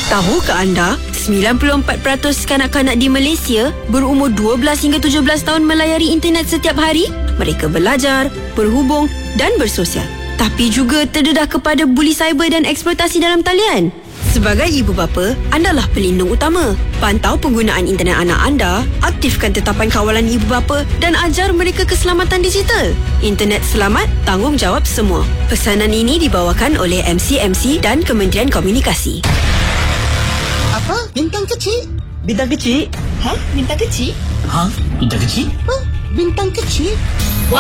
Tahukah anda, 94% kanak-kanak di Malaysia berumur 12 hingga 17 tahun melayari internet setiap hari? Mereka belajar, berhubung dan bersosial. Tapi juga terdedah kepada buli cyber dan eksploitasi dalam talian. Sebagai ibu bapa, andalah pelindung utama. Pantau penggunaan internet anak anda, aktifkan tetapan kawalan ibu bapa dan ajar mereka keselamatan digital. Internet selamat, tanggungjawab semua. Pesanan ini dibawakan oleh MCMC dan Kementerian Komunikasi. Apa? Bintang kecil? Bintang kecil? Ha? Bintang kecil? Ha? Bintang kecil? Bintang kecil?